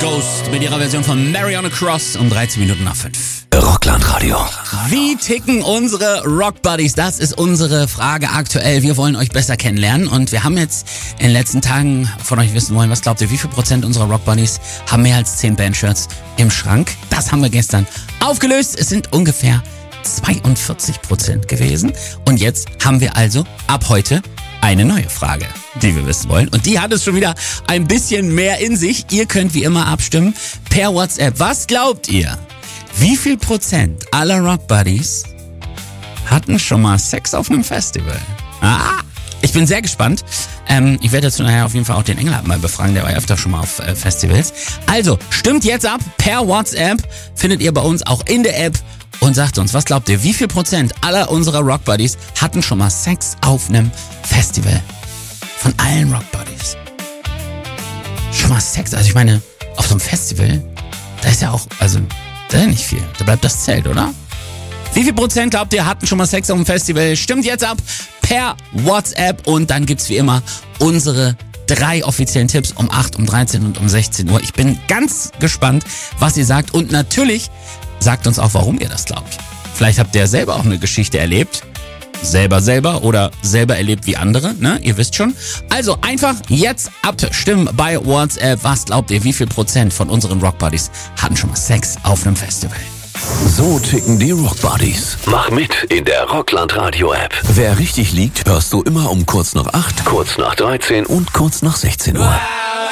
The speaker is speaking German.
Ghost mit ihrer Version von Mary on a Cross um 13 Minuten nach 5. Rockland-Radio. Wie ticken unsere Rock Buddies? Das ist unsere Frage aktuell. Wir wollen euch besser kennenlernen und wir haben jetzt in den letzten Tagen von euch wissen wollen, was glaubt ihr, wie viel Prozent unserer Rock Buddies haben mehr als 10 Bandshirts im Schrank? Das haben wir gestern aufgelöst. Es sind ungefähr 42% gewesen. Und jetzt haben wir also ab heute eine neue Frage, die wir wissen wollen. Und die hat es schon wieder ein bisschen mehr in sich. Ihr könnt wie immer abstimmen per WhatsApp. Was glaubt ihr? Wie viel Prozent aller Rock Buddies hatten schon mal Sex auf einem Festival? Ich bin sehr gespannt. Ich werde dazu nachher auf jeden Fall auch den Engelhardt mal befragen, der war ja öfter schon mal auf Festivals. Also, stimmt jetzt ab per WhatsApp. Findet ihr bei uns auch in der App. Und sagt uns, was glaubt ihr, wie viel Prozent aller unserer Rock Buddies hatten schon mal Sex auf einem Festival? Von allen Rock Buddies. Schon mal Sex? Also ich meine, auf so einem Festival, da ist ja auch, also, da ist ja nicht viel. Da bleibt das Zelt, oder? Wie viel Prozent glaubt ihr, hatten schon mal Sex auf dem Festival? Stimmt jetzt ab per WhatsApp und dann gibt's wie immer unsere 3 offiziellen Tipps um 8, um 13 und um 16 Uhr. Ich bin ganz gespannt, was ihr sagt und natürlich sagt uns auch, warum ihr das glaubt. Vielleicht habt ihr selber auch eine Geschichte erlebt. Selber oder selber erlebt wie andere, ne? Ihr wisst schon. Also einfach jetzt abstimmen bei WhatsApp. Was glaubt ihr, wie viel Prozent von unseren Rock Buddies hatten schon mal Sex auf einem Festival? So ticken die Rock Buddies. Mach mit in der Rockland-Radio App. Wer richtig liegt, hörst du immer um kurz nach 8, kurz nach 13 und kurz nach 16 Uhr.